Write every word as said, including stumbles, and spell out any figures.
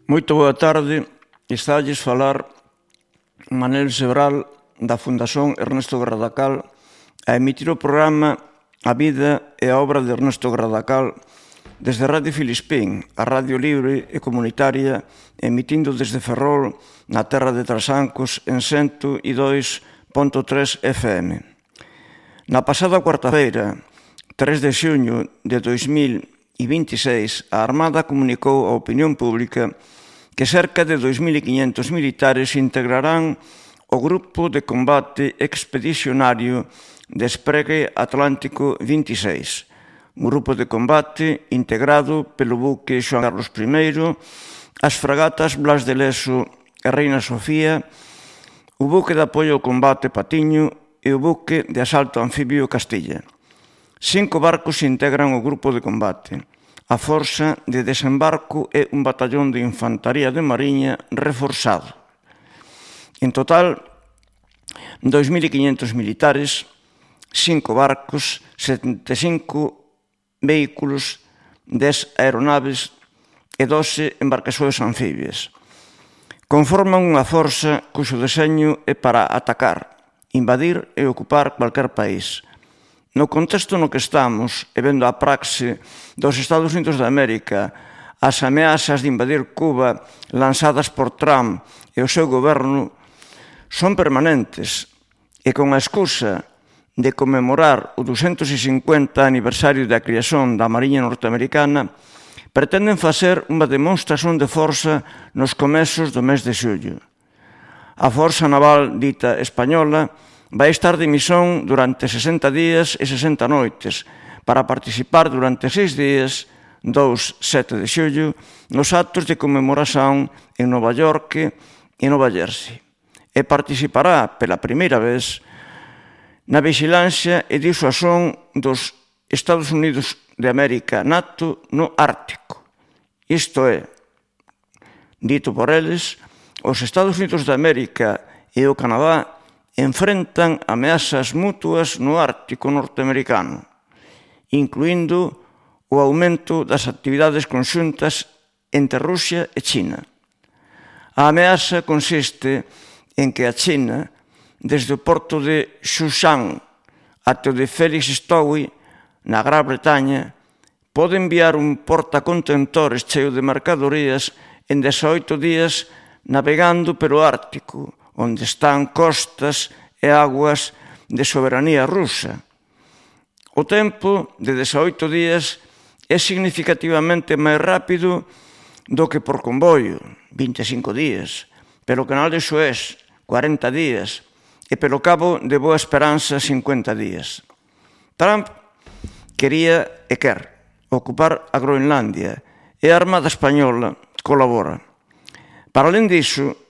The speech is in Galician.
Moito boa tarde, estalles falar Manel Sebral da Fundación Ernesto Gradacal a emitir o programa A vida e a obra de Ernesto Gradacal desde Radio Filispín, a radio libre e comunitaria, emitindo desde Ferrol, na terra de Trasancos, en cento e dous punto tres F M. Na pasada cuarta-feira, tres de xuño de dois mil vinte e seis, a Armada comunicou á opinión pública que cerca de dos mil quinhentos militares integrarán o Grupo de Combate Expedicionario Despregue Atlántico vinte e seis, un grupo de combate integrado pelo buque Xoán Carlos primeiro, as fragatas Blas de Leso e Reina Sofía, o buque de apoio ao combate Patiño e o buque de asalto anfibio Castilla. Cinco barcos integran o grupo de combate. A forza de desembarco é un batallón de infantaría de mariña reforzado. En total, dos mil quinhentos militares, cinco barcos, setenta e cinco vehículos, dez aeronaves e doce embarcações anfibias. Conforman unha forza cuxo deseño é para atacar, invadir e ocupar cualquier país. No contexto no que estamos, e vendo a praxe dos Estados Unidos de América, as ameazas de invadir Cuba lanzadas por Trump e o seu goberno son permanentes e con a excusa de conmemorar o ducentos cincuenta aniversario da creación da Mariña norteamericana, pretenden facer unha demonstración de forza nos comezos do mes de xullo. A Forza Naval dita española vai estar de misión durante sesenta días e sesenta noites para participar durante seis días, dous a sete de xullo, nos actos de conmemoración en Nova York e Nova Jersey. E participará pela primeira vez na vigilancia e disuasión dos Estados Unidos de América NATO no Ártico. Isto é, dito por eles, os Estados Unidos de América e o Canadá enfrentan ameazas mutuas no Ártico norteamericano, incluindo o aumento das actividades conxuntas entre Rusia e China. A ameaza consiste en que a China, desde o porto de Shushan até o de Felix Stowe, na Gran Bretaña, pode enviar un portacontentores cheo de mercadorías en dezaoito días navegando pelo Ártico, onde están costas e aguas de soberanía rusa. O tempo de dezaoito días é significativamente máis rápido do que por convoio, vinte e cinco días, pelo canal de Suez, cuarenta días, e pelo cabo de Boa Esperanza, cincuenta días. Trump quería e quer ocupar a Groenlandia e a Armada Española colabora. Para alén diso,